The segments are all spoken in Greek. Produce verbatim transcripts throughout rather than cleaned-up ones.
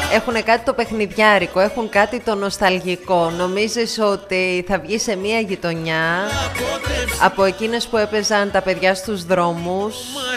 Έχουν κάτι το παιχνιδιάρικο, έχουν κάτι το νοσταλγικό. Νομίζεις ότι θα βγει σε μια γειτονιά από εκείνες που έπαιζαν τα παιδιά στους δρόμους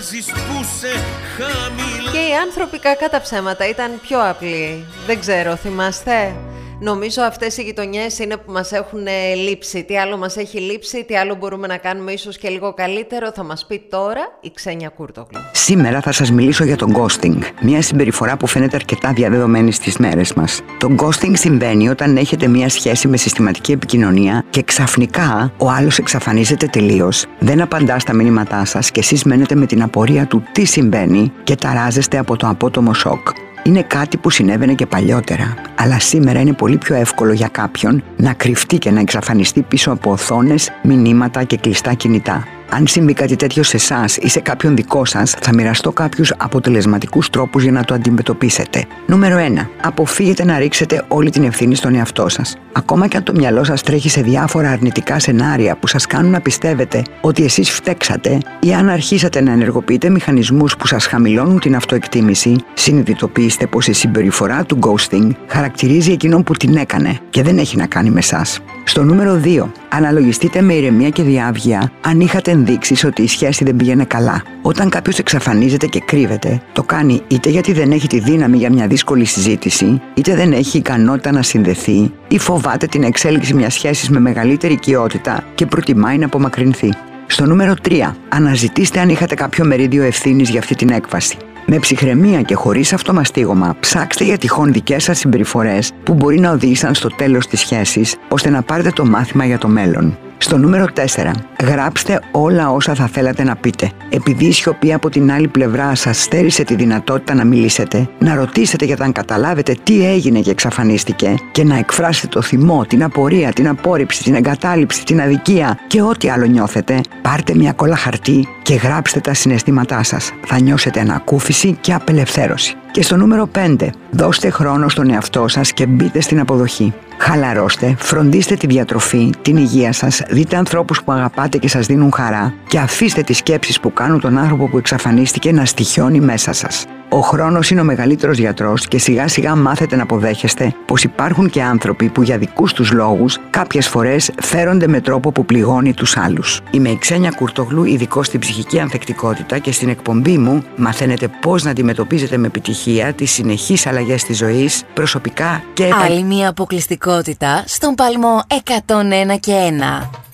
και οι άνθρωποι, κακά τα ψέματα, ήταν πιο απλοί. Δεν ξέρω, θυμάστε? Νομίζω αυτές οι γειτονιές είναι που μας έχουν λείψει. Τι άλλο μας έχει λείψει, τι άλλο μπορούμε να κάνουμε ίσως και λίγο καλύτερο, θα μας πει τώρα η Ξένια Κούρτογλου. Σήμερα θα σας μιλήσω για το ghosting, μια συμπεριφορά που φαίνεται αρκετά διαδεδομένη στις μέρες μας. Το ghosting συμβαίνει όταν έχετε μια σχέση με συστηματική επικοινωνία και ξαφνικά ο άλλος εξαφανίζεται τελείως, δεν απαντά στα μηνύματά σας και εσείς μένετε με την απορία του τι συμβαίνει και ταράζεστε από το απότομο σοκ. Είναι κάτι που συνέβαινε και παλιότερα, αλλά σήμερα είναι πολύ πιο εύκολο για κάποιον να κρυφτεί και να εξαφανιστεί πίσω από οθόνες, μηνύματα και κλειστά κινητά. Αν συμβεί κάτι τέτοιο σε εσάς ή σε κάποιον δικό σας, θα μοιραστώ κάποιους αποτελεσματικούς τρόπους για να το αντιμετωπίσετε. Νούμερο ένα. Αποφύγετε να ρίξετε όλη την ευθύνη στον εαυτό σας. Ακόμα και αν το μυαλό σας τρέχει σε διάφορα αρνητικά σενάρια που σας κάνουν να πιστεύετε ότι εσείς φταίξατε, ή αν αρχίσατε να ενεργοποιείτε μηχανισμούς που σας χαμηλώνουν την αυτοεκτίμηση, συνειδητοποιήστε πως η συμπεριφορά του ghosting χαρακτηρίζει εκείνον που την έκανε και δεν έχει να κάνει με εσάς. Στο νούμερο δύο. Αναλογιστείτε με ηρεμία και διάβγεια αν είχατε ενδείξεις ότι η σχέση δεν πήγαινε καλά. Όταν κάποιος εξαφανίζεται και κρύβεται, το κάνει είτε γιατί δεν έχει τη δύναμη για μια δύσκολη συζήτηση, είτε δεν έχει ικανότητα να συνδεθεί, ή φοβάται την εξέλιξη μιας σχέσης με μεγαλύτερη οικειότητα και προτιμάει να απομακρυνθεί. Στο νούμερο τρία. Αναζητήστε αν είχατε κάποιο μερίδιο ευθύνης για αυτή την έκβαση. Με ψυχραιμία και χωρίς αυτομαστίγωμα, ψάξτε για τυχόν δικές σας συμπεριφορές που μπορεί να οδήγησαν στο τέλος της σχέσης, ώστε να πάρετε το μάθημα για το μέλλον. Στο νούμερο τέσσερα. Γράψτε όλα όσα θα θέλατε να πείτε. Επειδή η σιωπή από την άλλη πλευρά σας στέρισε τη δυνατότητα να μιλήσετε, να ρωτήσετε για το αν καταλάβετε τι έγινε και εξαφανίστηκε και να εκφράσετε το θυμό, την απορία, την απόρριψη, την εγκατάλειψη, την αδικία και ό,τι άλλο νιώθετε, πάρτε μια κόλλα χαρτί και γράψτε τα συναισθήματά σας. Θα νιώσετε ανακούφιση και απελευθέρωση. Και στο νούμερο πέντε. Δώστε χρόνο στον εαυτό σας και μπείτε στην αποδοχή. Χαλαρώστε, φροντίστε τη διατροφή, την υγεία σας, δείτε ανθρώπους που αγαπάτε και σας δίνουν χαρά και αφήστε τις σκέψεις που κάνουν τον άνθρωπο που εξαφανίστηκε να στοιχιώνει μέσα σας. Ο χρόνος είναι ο μεγαλύτερος γιατρός και σιγά σιγά μάθετε να αποδέχεστε πως υπάρχουν και άνθρωποι που για δικούς τους λόγους κάποιες φορές φέρονται με τρόπο που πληγώνει τους άλλους. Είμαι η Ξένια Κούρτογλου, ειδικός στην ψυχική ανθεκτικότητα, και στην εκπομπή μου μαθαίνετε πώς να αντιμετωπίζετε με επιτυχία τις συνεχείς αλλαγές της ζωής, προσωπικά και... Άλλη μια αποκλειστικότητα στον Παλμό εκατόν ένα και ένα.